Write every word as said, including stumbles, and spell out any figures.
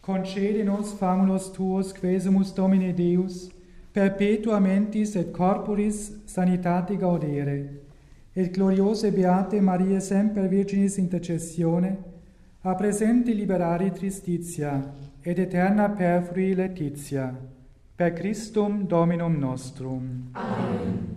concede nos famulos tuos, quesumus Domine Deus, perpetua mentis et corporis sanitate gaudere, et gloriose beate Mariae semper Virginis intercessione, a presente liberari tristitia, et eterna perfrui laetitia, per Christum Dominum nostrum. Amen.